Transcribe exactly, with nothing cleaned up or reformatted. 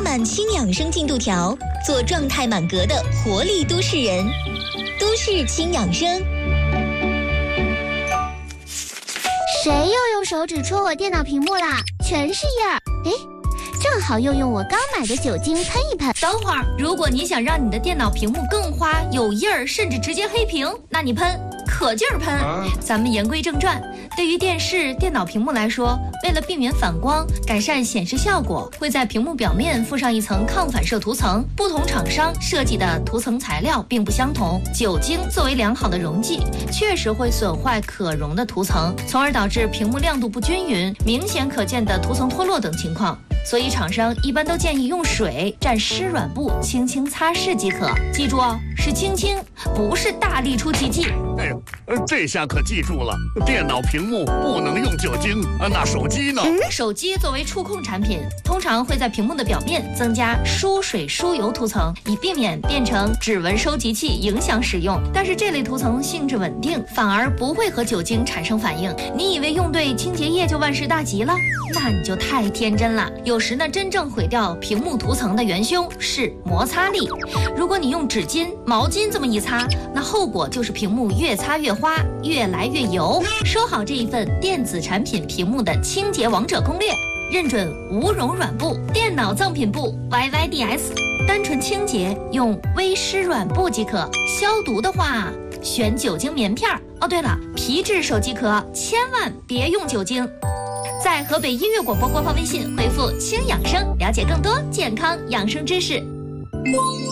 满轻养生进度条，做状态满格的活力都市人。都市轻养生。 谁又用手指戳我电脑屏幕啦？全是印儿。哎，正好用用我刚买的酒精喷一喷。 等会儿，如果你想让你的电脑屏幕更花、有印儿，甚至直接黑屏，那你喷，可劲儿喷。啊、咱们言归正传，对于电视、电脑屏幕来说，为了避免反光，改善显示效果，会在屏幕表面附上一层抗反射涂层。不同厂商设计的涂层材料并不相同。酒精作为良好的溶剂，确实会损坏可溶的涂层，从而导致屏幕亮度不均匀、明显可见的涂层脱落等情况。所以厂商一般都建议用水蘸湿软布轻轻擦拭即可。记住哦，是轻轻，不是大力出奇迹。 哎呀，这下可记住了，电脑屏幕不能用酒精啊，那手机呢？ 嗯、手机作为触控产品，通常会在屏幕的表面增加疏水疏油涂层，以避免变成指纹收集器影响使用。但是这类涂层性质稳定，反而不会和酒精产生反应。你以为用对清洁液就万事大吉了？那你就太天真了。有时呢，真正毁掉屏幕涂层的元凶是摩擦力。如果你用纸巾、毛巾这么一擦，那后果就是屏幕越擦越花，越来越油。收好这一份电子产品屏幕的清洁王者攻略，认准无溶软布、电脑赠品布 Y Y D S， 单纯清洁用微湿软布即可。消毒的话，选酒精棉片。哦，对了，皮质手机壳千万别用酒精。在河北音乐广播官方微信回复轻养生，了解更多健康养生知识。